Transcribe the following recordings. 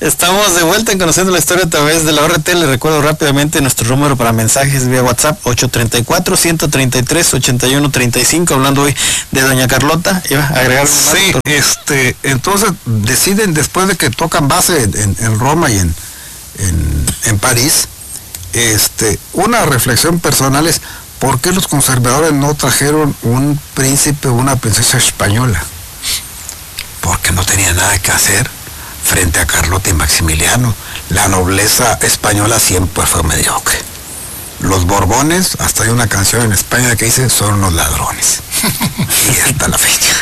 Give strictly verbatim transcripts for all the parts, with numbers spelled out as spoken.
Estamos de vuelta en Conociendo la Historia a través de la O R T. Les recuerdo rápidamente nuestro número para mensajes vía WhatsApp, ocho tres cuatro, uno tres tres, ocho uno tres cinco. Hablando hoy de doña Carlota. ¿Iba a agregar? Sí, este, entonces deciden, después de que tocan base en, en Roma y en, en, en París, este, una reflexión personal es: ¿por qué los conservadores no trajeron un príncipe o una princesa española? Porque no tenía nada que hacer frente a Carlota y Maximiliano. La nobleza española siempre fue mediocre. Los Borbones, hasta hay una canción en España que dice, son unos ladrones. Y hasta la fecha.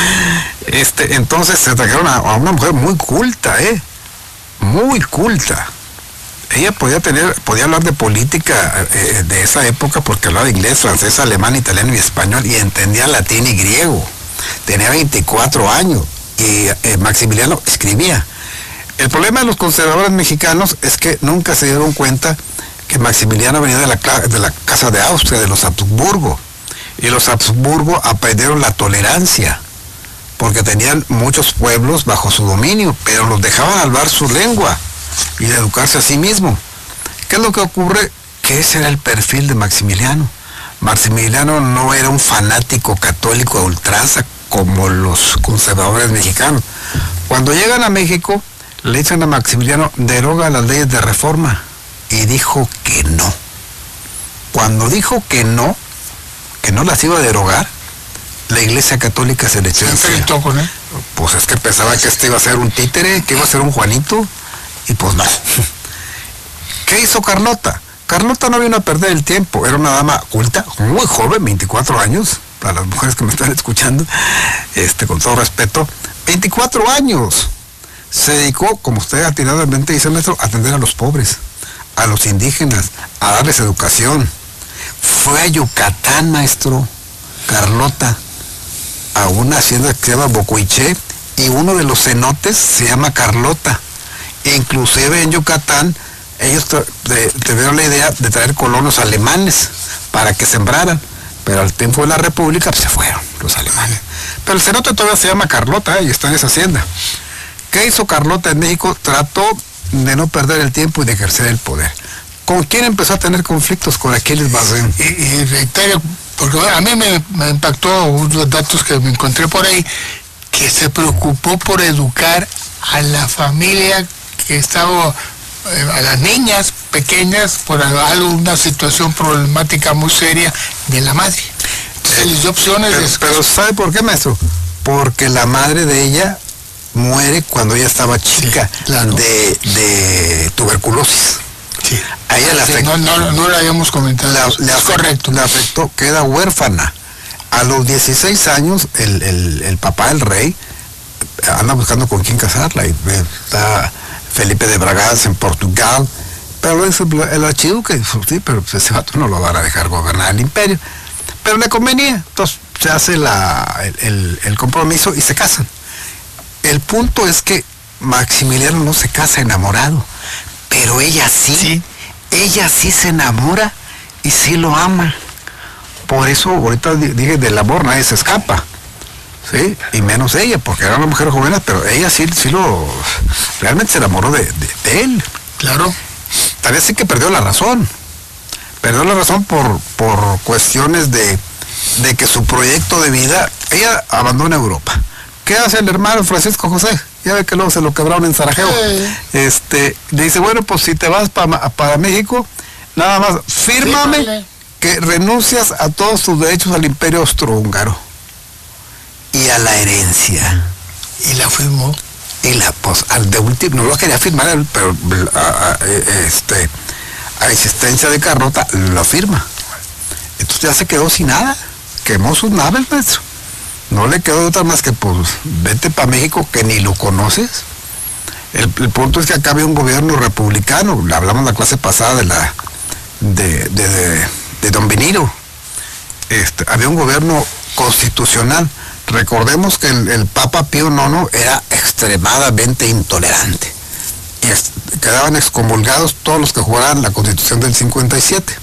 Este, entonces se trajeron a, a una mujer muy culta, ¿eh? Muy culta. Ella podía tener, podía hablar de política eh, de esa época porque hablaba inglés, francés, alemán, italiano y español y entendía latín y griego. Tenía veinticuatro años y eh, Maximiliano escribía. El problema de los conservadores mexicanos es que nunca se dieron cuenta que Maximiliano venía de la, de la casa de Austria, de los Habsburgo. Y los Habsburgo aprendieron la tolerancia, porque tenían muchos pueblos bajo su dominio, pero los dejaban hablar su lengua y educarse a sí mismo. ¿Qué es lo que ocurre? Que ese era el perfil de Maximiliano. Maximiliano no era un fanático católico a ultranza como los conservadores mexicanos. Cuando llegan a México, le dicen a Maximiliano, deroga las leyes de reforma, y dijo que no. Cuando dijo que no, que no las iba a derogar, la Iglesia Católica se le echó encima. Pues es que pensaba que este iba a ser un títere, que iba a ser un Juanito, y pues no. ¿Qué hizo Carlota? Carlota no vino a perder el tiempo, era una dama culta, muy joven, veinticuatro años, para las mujeres que me están escuchando, este, con todo respeto, veinticuatro años. Se dedicó, como usted atinadamente dice, maestro, a atender a los pobres, a los indígenas, a darles educación. Fue a Yucatán, maestro, Carlota, a una hacienda que se llama Bocuiché, y uno de los cenotes se llama Carlota. E inclusive en Yucatán, ellos tuvieron la idea de traer colonos alemanes para que sembraran, pero al tiempo de la República pues, se fueron los alemanes. Pero el cenote todavía se llama Carlota, ¿eh? Y está en esa hacienda. ¿Qué hizo Carlota en México? Trató de no perder el tiempo y de ejercer el poder. ¿Con quién empezó a tener conflictos? Con Aquiles Barrén. Y, y reitero, porque a mí me, me impactó unos datos que me encontré por ahí, que se preocupó por educar a la familia que estaba, eh, a las niñas pequeñas, por algo, una situación problemática muy seria de la madre. Entonces les dio opciones. Pero, de... pero ¿sabe por qué, maestro? Porque la madre de ella muere cuando ella estaba chica, sí, claro, de, de tuberculosis. Sí. A ella le afectó. No, no, no lo habíamos comentado. La, es le afectó, correcto. Le afectó, queda huérfana. A los dieciséis años, el, el, el papá, el rey, anda buscando con quién casarla. Y está Felipe de Braganza en Portugal. Pero es el, el archiduque, sí, pero ese vato no lo van a dejar gobernar el imperio. Pero le convenía. Entonces se hace la, el, el, el compromiso y se casan. El punto es que Maximiliano no se casa enamorado, pero ella sí, sí, ella sí se enamora y sí lo ama. Por eso ahorita dije, del amor nadie se escapa, ¿sí? Y menos ella, porque era una mujer joven, pero ella sí, sí lo, realmente se enamoró de, de, de él. Claro. Tal vez sí que perdió la razón, perdió la razón por, por cuestiones de, de que su proyecto de vida, ella abandona Europa. ¿Qué hace el hermano Francisco José? Ya ve que luego se lo quebraron en Sarajevo. Sí. Este, le dice, bueno, pues si te vas para para México, nada más, fírmame sí, que renuncias a todos tus derechos al imperio austrohúngaro y a la herencia. Y la firmó. Y la, pues, al de último, no lo quería firmar, pero a, a, este, a existencia de Carlota, lo firma. Entonces ya se quedó sin nada, quemó sus naves, maestro. No le quedó otra más que, pues, vete para México que ni lo conoces. El, el punto es que acá había un gobierno republicano, hablamos la clase pasada de la de, de, de, de Don Benito. Este, había un gobierno constitucional. Recordemos que el, el Papa Pío nono era extremadamente intolerante. Y es, quedaban excomulgados todos los que jugaran la Constitución del cincuenta y siete.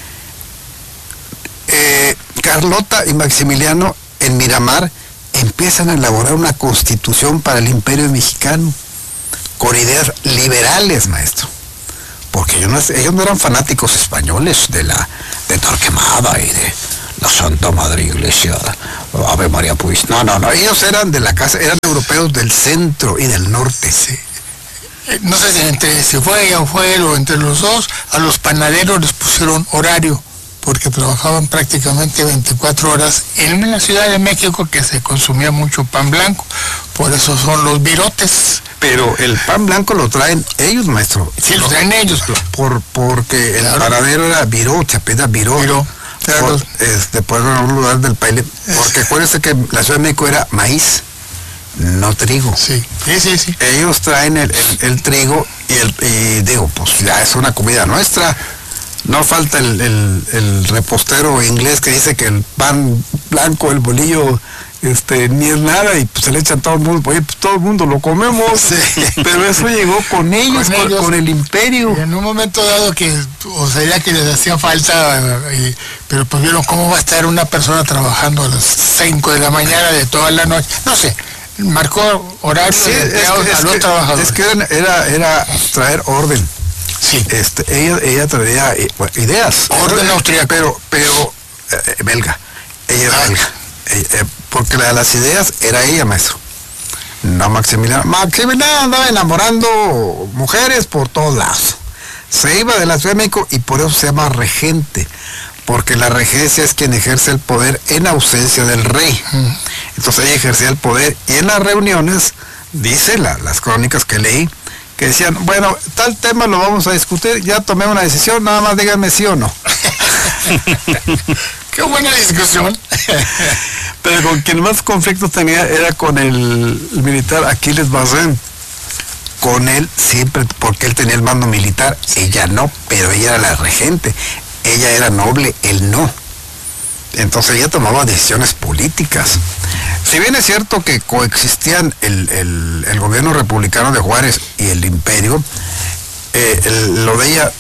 Eh, Carlota y Maximiliano en Miramar empiezan a elaborar una constitución para el imperio mexicano. con ideas liberales, maestro. Porque ellos no, ellos no eran fanáticos españoles de la de Torquemada y de la Santa Madre Iglesia, Ave María Purísima. No, no, no, ellos eran de la casa, eran europeos del centro y del norte. Sí. No sé si, entre, si fue ella o fue él o entre los dos, a los panaderos les pusieron horario, porque trabajaban prácticamente veinticuatro horas en la Ciudad de México, que se consumía mucho pan blanco, por eso son los virotes. Pero el pan blanco lo traen ellos, maestro. Sí, lo traen ellos. Por, porque el claro. paradero era Viró, se apellida Viró. Viró. Claro. Por, este, por un lugar del país. Porque acuérdense que la Ciudad de México era maíz, no trigo. Sí, sí, sí. sí. Ellos traen el, el, el trigo y, el, y digo, pues ya es una comida nuestra. No falta el, el, el repostero inglés que dice que el pan blanco, el bolillo, este, ni es nada, y pues se le echan todo el mundo, pues todo el mundo lo comemos. Sí. Pero eso llegó con ellos, con, ellos, con, con el imperio. Y en un momento dado que, o sea, que les hacía falta, y, pero pues vieron cómo va a estar una persona trabajando a las cinco de la mañana de toda la noche, no sé, marcó horario sí, de es, a es los que, trabajadores. Es que era, era traer orden. Sí. Este, ella, ella traía eh, ideas. Orden austríaco. Pero, pero, eh, belga. Ella era ah. belga. Eh, eh, porque la de las ideas era ella, maestro. No Maximiliano. Maximiliano andaba enamorando mujeres por todos lados. Se iba de la Ciudad de México y por eso se llama regente. Porque la regencia es quien ejerce el poder en ausencia del rey. Mm. Entonces ella ejercía el poder y en las reuniones, dice la, las crónicas que leí, que decían, bueno, tal tema lo vamos a discutir, ya tomé una decisión, nada más díganme sí o no. Qué buena discusión. Pero con quien más conflictos tenía era con el, el militar Aquiles Bazén. Con él siempre, porque él tenía el mando militar, ella no, pero ella era la regente. Ella era noble, él no. Entonces ella tomaba decisiones políticas. Si bien es cierto que coexistían el, el, el gobierno republicano de Juárez y el imperio, eh, el, lo de ella,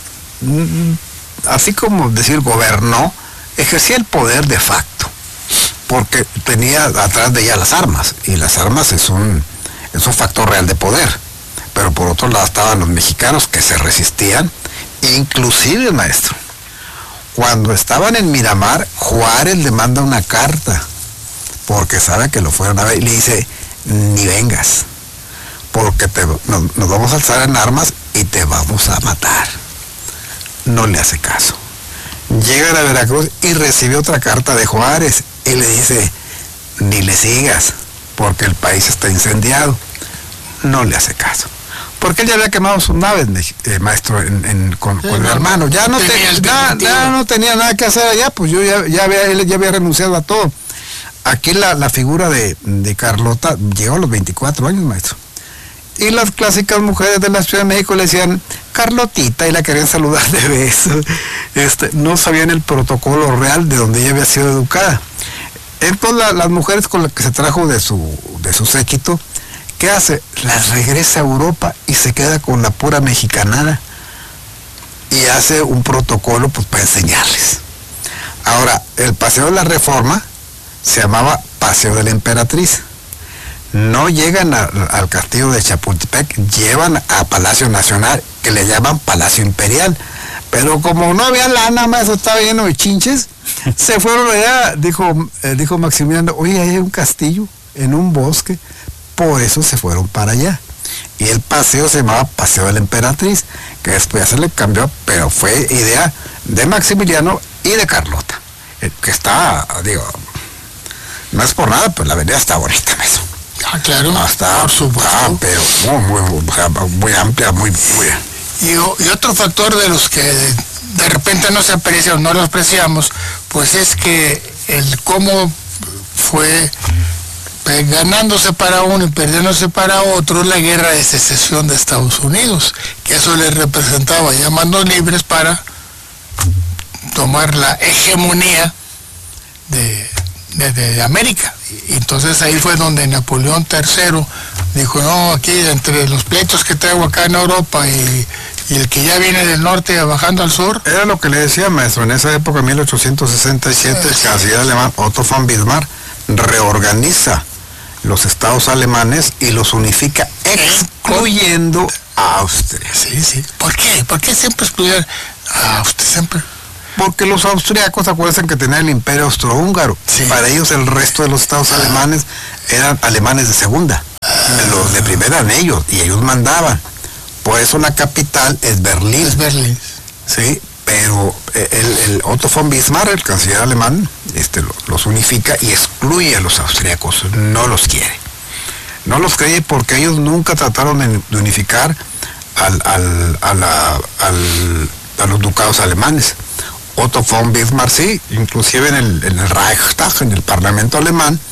así como decir gobernó, ejercía el poder de facto, porque tenía atrás de ella las armas, y las armas es un, es un factor real de poder. Pero por otro lado estaban los mexicanos que se resistían, inclusive, maestro, cuando estaban en Miramar, Juárez le manda una carta, porque sabe que lo fueron a ver, y le dice, ni vengas, porque te, nos, nos vamos a alzar en armas y te vamos a matar. No le hace caso. Llega a Veracruz y recibe otra carta de Juárez, y le dice, ni le sigas, porque el país está incendiado. No le hace caso. Porque él ya había quemado sus naves, eh, maestro, en, en, con, sí, con no, el hermano. Ya no, tenía te, ya, ya no tenía nada que hacer allá, pues yo ya, ya había, él ya había renunciado a todo. Aquí la, la figura de, de Carlota llegó a los veinticuatro años, maestro. Y las clásicas mujeres de la Ciudad de México le decían, Carlotita, y la querían saludar de beso. Este, no sabían el protocolo real de donde ella había sido educada. Entonces la, las mujeres con las que se trajo de su, de su séquito, ¿qué hace? Las regresa a Europa y se queda con la pura mexicanada. Y hace un protocolo pues para enseñarles. Ahora, el Paseo de la Reforma se llamaba Paseo de la Emperatriz. No llegan a, al castillo de Chapultepec, llevan a Palacio Nacional, que le llaman Palacio Imperial. Pero como no había lana, más estaba lleno de chinches, se fueron allá, dijo, eh, dijo Maximiliano, oye, ahí hay un castillo en un bosque. Por eso se fueron para allá. Y el paseo se llamaba Paseo de la Emperatriz, que después se le cambió, pero fue idea de Maximiliano y de Carlota, que está, digo, no es por nada, pero la avenida está bonita, eso. Ah, claro. No, está, por supuesto. Ah, pero muy, muy, muy amplia, muy, muy. Y, y otro factor de los que de, de repente no se aprecia o no lo apreciamos, pues es que el cómo fue ganándose para uno y perdiéndose para otro la guerra de secesión de Estados Unidos, que eso les representaba ya mandos libres para tomar la hegemonía de, de, de América. Y entonces ahí fue donde Napoleón tercero dijo, no, aquí entre los pleitos que traigo acá en Europa y, y el que ya viene del norte bajando al sur. Era lo que le decía, maestro, en esa época, en mil ochocientos sesenta y siete, el canciller alemán Otto von Bismarck reorganiza los estados alemanes y los unifica, excluyendo a Austria. Sí, sí. ¿Por qué? ¿Por qué siempre excluyen a Austria? Siempre. Porque los austriacos, acuérdense que tenían el imperio austrohúngaro. Sí. Para ellos el resto de los estados alemanes eran alemanes de segunda. Los de primera eran ellos, y ellos mandaban. Por eso la capital es Berlín. Es Berlín. Sí, pero el, el Otto von Bismarck, el canciller alemán, este, los unifica y excluye a los austriacos, no los quiere. No los quiere porque ellos nunca trataron de unificar al, al, a, la, al, a los ducados alemanes. Otto von Bismarck sí, inclusive en el, en el Reichstag, en el Parlamento alemán,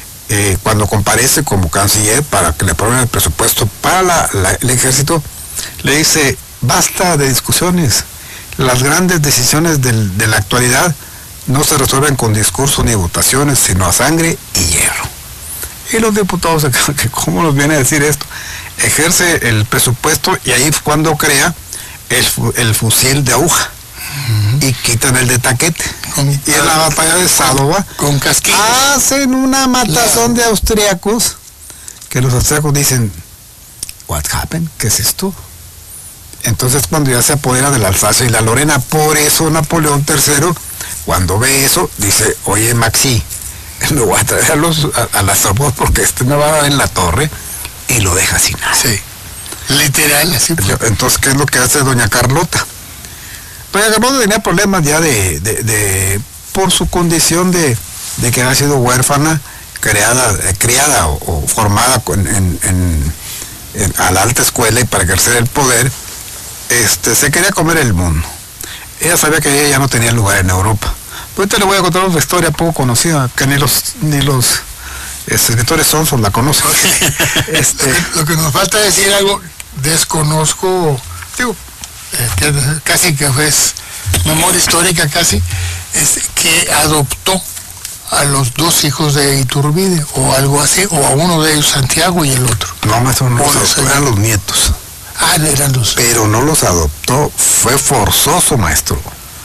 eh, cuando comparece como canciller para que le aprueben el presupuesto para la, la, el ejército, le dice, basta de discusiones, las grandes decisiones del, de la actualidad no se resuelven con discursos ni votaciones, sino a sangre y hierro. Y los diputados, que ¿cómo nos viene a decir esto? Ejerce el presupuesto y ahí es cuando crea el, el fusil de aguja. Y quitan el de taquete. Con, y en la batalla de Sádova con casquillos hacen una matazón la... de austriacos, que los austriacos dicen, what happened? ¿Qué es esto? Entonces cuando ya se apodera del Alsacia y la Lorena, por eso Napoleón tercero, cuando ve eso, dice, oye Maxi, me voy a traer a, los, a, a las tropas porque este me va a dar en la torre, y lo deja sin nada. Sí, literal, así. Entonces, ¿qué es lo que hace doña Carlota? Doña Carlota tenía problemas ya de, de, de por su condición de, de que había sido huérfana, creada, eh, criada o, o formada en, en, en, en, a la alta escuela, y para ejercer el poder, este, se quería comer el mundo. Ella sabía que ella ya no tenía lugar en Europa. Pues ahorita le voy a contar una historia poco conocida, que ni los ni los este, escritores sonsos la conocen. este, lo que nos falta decir algo, desconozco, digo, eh, que casi que es memoria histórica casi, es que adoptó a los dos hijos de Iturbide, o algo así, o a uno de ellos, Santiago, y el otro. No, maestro, no, los, eran los nietos. Ah, eran los... Pero no los adoptó, fue forzoso, maestro.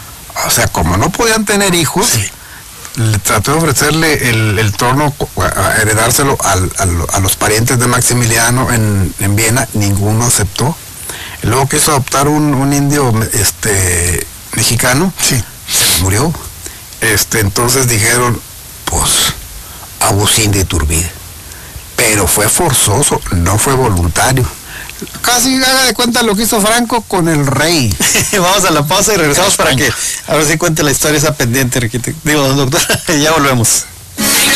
O sea, como no podían tener hijos, sí, le trató de ofrecerle el, el trono, a heredárselo al, al, a los parientes de Maximiliano en, en Viena, ninguno aceptó. Y luego quiso adoptar un, un indio este, mexicano, sí, se murió. Este, entonces dijeron, pues, Agustín de Iturbide. Pero fue forzoso, no fue voluntario. Casi haga de cuenta lo que hizo Franco con el rey. Vamos a la pausa y regresamos para que a ver si cuente la historia esa pendiente, digo, doctor, ya volvemos.